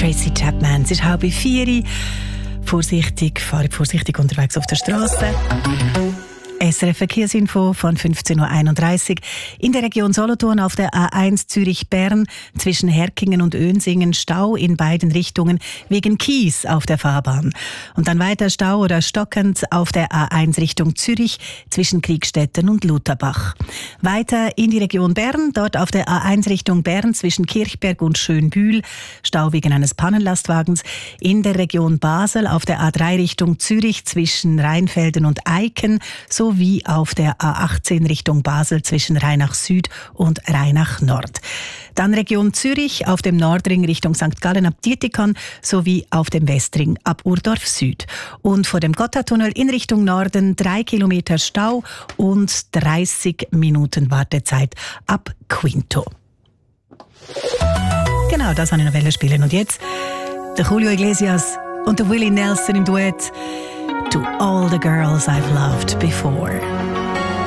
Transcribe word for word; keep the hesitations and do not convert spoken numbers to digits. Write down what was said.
Tracy Chapman. Es ist halb vier. Vorsichtig, fahrt vorsichtig unterwegs auf der Straße. S R F-Verkehrsinfo von fünfzehn Uhr einunddreißig. In der Region Solothurn auf der A eins Zürich-Bern zwischen Herkingen und Önsingen Stau in beiden Richtungen wegen Kies auf der Fahrbahn. Und dann weiter Stau oder stockend auf der A eins Richtung Zürich zwischen Kriegstetten und Lutherbach. Weiter in die Region Bern, dort auf der A eins Richtung Bern zwischen Kirchberg und Schönbühl Stau wegen eines Pannenlastwagens. In der Region Basel auf der A drei Richtung Zürich zwischen Rheinfelden und Eiken sowie wie auf der A achtzehn Richtung Basel zwischen Rheinach Süd und Rheinach Nord. Dann Region Zürich auf dem Nordring Richtung Sankt Gallen ab Dietikon sowie auf dem Westring ab Urdorf Süd. Und vor dem Gotthardtunnel in Richtung Norden drei Kilometer Stau und dreißig Minuten Wartezeit ab Quinto. Genau, das wollte ich noch spielen. Und jetzt der Julio Iglesias und der Willie Nelson im Duett. To all the girls I've loved before.